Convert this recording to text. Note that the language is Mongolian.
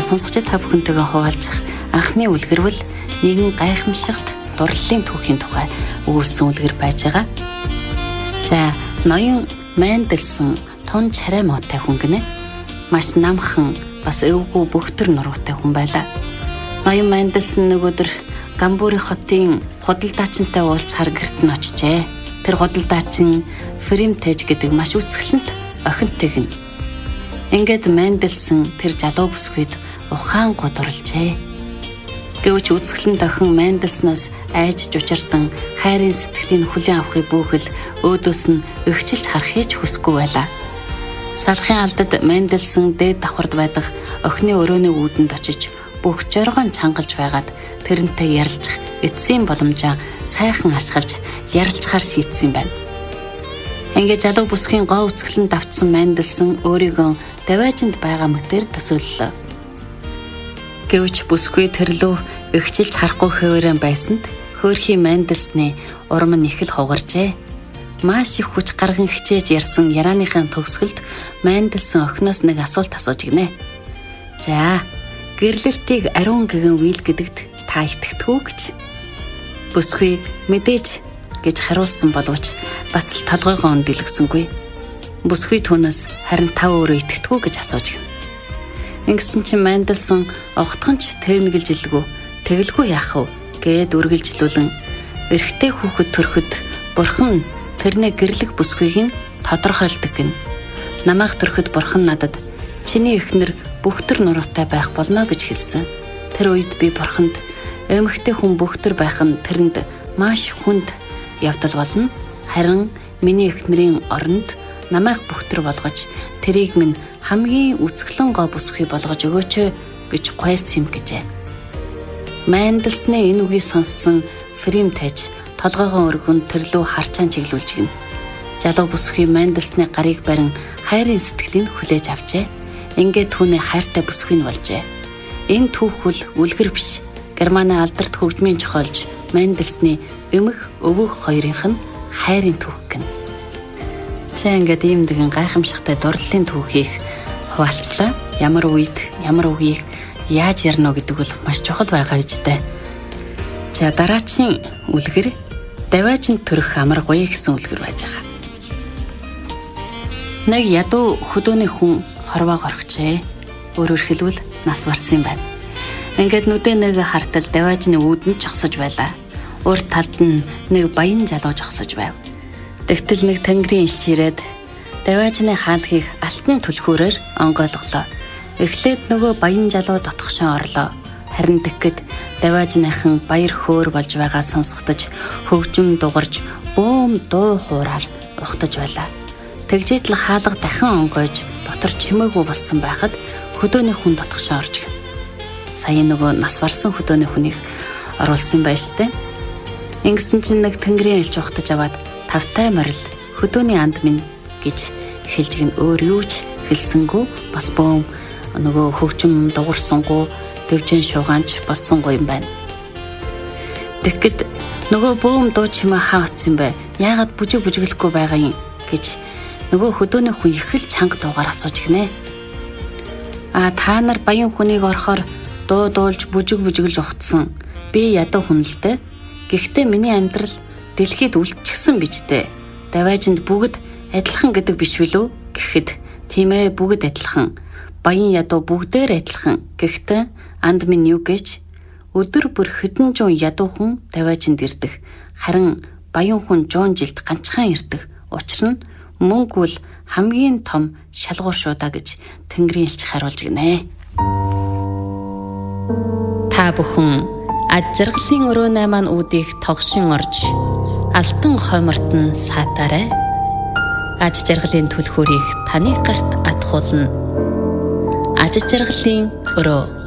Сонсогчид та бүхэнтэйгээ хуваалцах анхны үлгэр бол нэгэн гайхамшигт дурлалын түүхийн тухай өгүүлсэн үлгэр байж байгаа. За, ноён Менделсон тун чарай муутай хүн гинэ. Маш намхан, бас эвгүй бөхтөр нуруутай хүн байлаа. Ноён Менделсон нэг өдөр Гамбури хотын худалдаачинтай уулзахаар гэрт нь очижээ. Тэр худалдаачин Фримтэж гэдэг маш үцгэлэнт охинтой гин. Ингээд Менделсон тэр залуу бүсгүйд ухаан годорлжээ. Гэвч үцгэлэнт охин Менделснаас айж жужирдан хайрын сэтгэлийн хүлээн авахыг бүүхэл өөдөөс нь өгчилж харахыг хүсэхгүй байлаа. Салхын алдад Менделсон дээд давхард байдаг охины өрөөний үүдэнд очиж бүх жоргоон чангалж байгаад тэрнтэй ярилцах эцсийн боломжоо сайхан ашиглаж ярилцахаар шийдсэн байна. Ингээд залуу бүсгийн гоо үцгэлэн давтсан Менделсон өөрийгөө даваажинд байгаа мэтэр төсөөллөө. Гэвч бүсгүй тэрлүү өгчилж харахгүй хөөрэн байсанд хөөрхийн Менделсны урам нь их л хугаржээ. Маш их хүч гарган хичээж ярьсан ярааныхаа төгсгөлд Менделсон охиноос нэг асуулт асууж гинэ. За, гэрлэлтийг ариун гэгэн үйл гэдэгт та итгэдэг үү гэж. Бүсгүй мэдээж гэж хариулсан боловч бас л толгойгоо өндөлгсөнгүй. Бүсгүй түүнээс харин та өөрөө итгэдэг үү гэж асууж гин. Ингэсэн чинь Менделсон огтхонч тэгнэгэлж илгүү, тэгэлгүй яах вэ гэд үргэлжлүүлэн эрэгтэй хүүхэд төрөхөд бурхан тэрний гэрлэх бүсгүйг нь тодорхойлдог гин. Намайг төрөхөд бурхан надад чиний эхнэр бөхтөр нуруутай байх болно гэж хэлсэн. Тэр үед би бурханд эмэгтэй хүн бөхтөр байх нь тэрэнд маш хүнд явдал болно. Харин миний эхнэрийн оронд намайг бөхтөр болгож тэрийг минь хамгийн үцгэлэн гоо бүсгүй болгож өгөөч гэж гуйсан юм гэжээ. Менделсны энэ үгийг сонссон Фримтэж толгойгоо өргөн тэрлүү харчаан чиглүүлж гин. Залуу бүсгүй Менделсны гарыг барин хайрын сэтгэлийг хүлээж авчээ. Ингээд түүний хайртай бүсгүй нь болжээ. Энэ түүхэл үлгэр биш. Германы алдарт хөгжмийн зохиолч Менделсны эмх өвөг хоёрынх нь хайрын түүх гин. Чи ингээд ийм нэгэн гайхамшигтай дурлалын түүхийг хуваалцлаа. Ямар үед, ямар үгийг яаж ярина гэдэг бол маш чухал байгаа үстэй. За, дараачийн үлгэр даваажинд төрөх амар гоё гэсэн үлгэр байж байгаа. Нэг ядуу хөдөөний хүн хорвоо горхжээ. Өөрөөр хэлбэл нас барсан юм байна. Ингээд нүдэ нэг хартал даваажны үүдэнд жогсож байлаа. Урд талд нь нэг баян залуу жогсож байв. Тэгтэл нэг тэнгэрийн элч ирээд даваажны хаалхыг алтан түлхүүрээр онгойлголоо. Эхлээд нөгөө баян залуу дотгошоо орлоо. Харин тэгэхэд даваажныхан баяр хөөр болж байгаа сонсогдож хөгжим дугарж бөөм дуу хуураар ухтаж байлаа. Тэгжээтэл хаалга дахин онгойж дотор чимээгүй болсон байхад хөдөөний хүн дотгошоо орж гин. Сая нөгөө нас барсан хөдөөний хүнийг оруулсан байж тээ. Ингэсэн чинь нэг тэнгэрийн элч ухтаж аваад тавтай морил хөдөөний анд минь гэж хэлж гин өөр юу ч хэлсэнгүү бас бөөм нөгөө хөгжим дуурсангуу дэвжэн шугаанч болсонгүй юм байна. Тэгэхэд нөгөө бөөм дуу чимээ хаа утсан бэ? Яагаад бүжиглэхгүй байгаа юм гэж нөгөө хөдөөний хүн их л чанга дуугаар асууж гинэ. Та нар баян хүнийг орохоор дуу дуулж бүжиглж ухтсан. Би ядуу хүн л дээ. Гэхдээ миний амьдрал дэлхийд үлдчихсэн биз дээ. Даваажинд бүгд адилхан гэдэг биш билүү? Гэхэд тийм ээ, бүгд адилхан. Баян ядуу бүгдээр адилхан. Гэхдээ анд минь юу гэж өдөр бүр хэдэн зуун ядуу хүн даваажинд ирдэг. Харин баян хүн 100 жилд ганцхан ирдэг. Учир нь мөнгө бол хамгийн том шалгуур шүү да гэж тэнгэрийн элч хариулж гинэ. Та бүхэн аж жаргалын өрөөнэй маань үүдийг тогшин орж алтан хоймортон саатаарай. Аж жаргалын түлхүүрийг таны гарт атгуулна. Аж жаргалын өрөө.